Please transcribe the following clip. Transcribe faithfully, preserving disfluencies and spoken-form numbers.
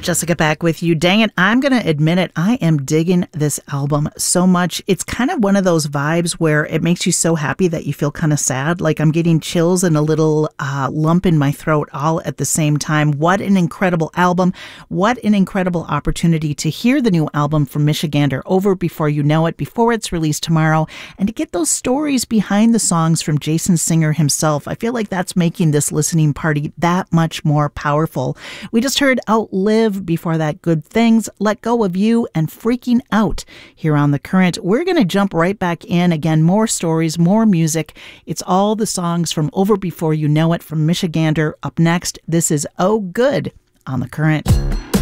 Jessica back with you. Dang it, I'm going to admit it. I am digging this album so much. It's kind of one of those vibes where it makes you so happy that you feel kind of sad. Like I'm getting chills and a little uh, lump in my throat all at the same time. What an incredible album. What an incredible opportunity to hear the new album from Michigander, Over Before You Know It, before it's released tomorrow, and to get those stories behind the songs from Jason Singer himself. I feel like that's making this listening party that much more powerful. We just heard Outlive, before that Good Things, Let Go of You, and Freaking Out here on The Current. We're going to jump right back in. Again, more stories, more music. It's all the songs from Over Before You Know It from Michigander. Up next, this is Oh Good on The Current.